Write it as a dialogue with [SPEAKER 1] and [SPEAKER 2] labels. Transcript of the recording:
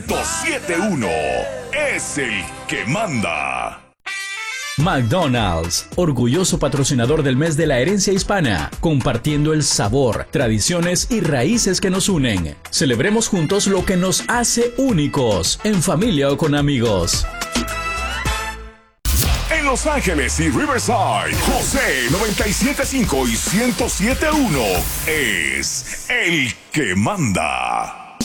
[SPEAKER 1] 1071 es el que manda.
[SPEAKER 2] McDonald's, orgulloso patrocinador del mes de la herencia hispana, compartiendo el sabor, tradiciones y raíces que nos unen. Celebremos juntos lo que nos hace únicos, en familia o con amigos.
[SPEAKER 1] En Los Ángeles y Riverside, José 97.5 y 107.1 es el que manda.